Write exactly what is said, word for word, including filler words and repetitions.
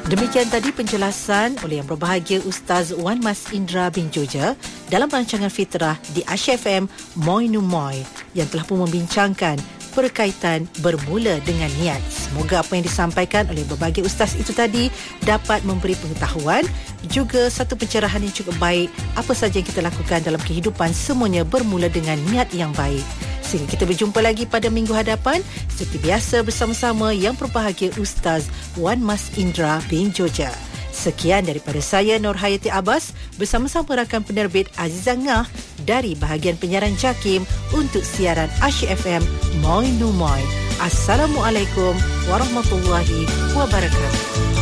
Demikian tadi penjelasan oleh Yang Berbahagia Ustaz Wan Mas Indra bin Joja dalam rancangan Fitrah di Asia F M Moinu Moi yang telah pun membincangkan berkaitan bermula dengan niat. Semoga apa yang disampaikan oleh berbagai ustaz itu tadi dapat memberi pengetahuan, juga satu pencerahan yang cukup baik apa saja yang kita lakukan dalam kehidupan, semuanya bermula dengan niat yang baik. Sehingga kita berjumpa lagi pada minggu hadapan seperti biasa bersama-sama Yang Berbahagia Ustaz Wan Mas Indra bin Joja. Sekian daripada saya Nur Hayati Abbas bersama-sama rakan penerbit Azizah Ngah dari bahagian penyiaran JAKIM untuk siaran Asia F M Moinu Moi. Assalamualaikum warahmatullahi wabarakatuh.